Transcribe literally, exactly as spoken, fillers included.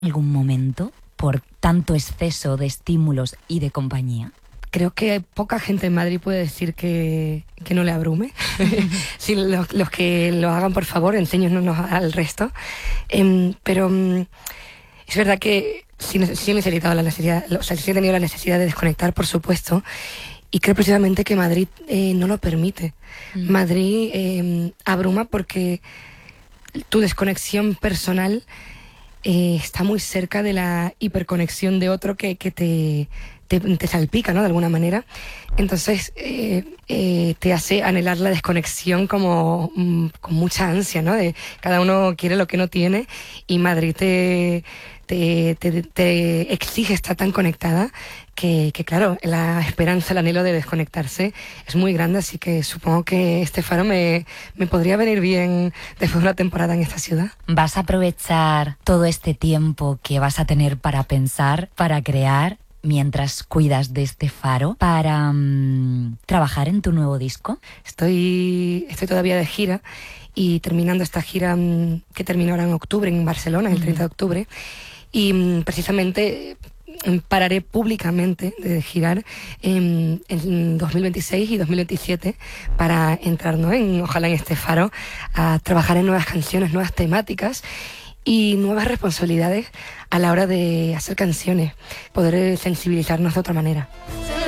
algún momento por tanto exceso de estímulos y de compañía? Creo que poca gente en Madrid puede decir que, que no le abrume. Sí, los, los que lo hagan, por favor, enséñenos al resto. Eh, pero um, es verdad que sí, sí he necesitado la necesidad, o sea, sí he tenido la necesidad de desconectar, por supuesto, y creo precisamente que Madrid eh, no lo permite. Mm. Madrid eh, abruma porque tu desconexión personal eh, está muy cerca de la hiperconexión de otro que, que te... Te, te salpica, ¿no? De alguna manera. Entonces, eh, eh, te hace anhelar la desconexión como mm, con mucha ansia, ¿no? De cada uno quiere lo que no tiene y Madrid te, te, te, te exige estar tan conectada que, que, claro, la esperanza, el anhelo de desconectarse es muy grande, así que supongo que este faro me, me podría venir bien después de una temporada en esta ciudad. ¿Vas a aprovechar todo este tiempo que vas a tener para pensar, para crear, mientras cuidas de este faro, para um, trabajar en tu nuevo disco? Estoy, estoy todavía de gira y terminando esta gira um, que terminó ahora en octubre en Barcelona, el treinta de octubre, y um, precisamente um, pararé públicamente de girar en, en dos mil veintiséis y dos mil veintisiete para entrar, ¿no? en, ojalá en este faro a trabajar en nuevas canciones, nuevas temáticas y nuevas responsabilidades a la hora de hacer canciones, poder sensibilizarnos de otra manera.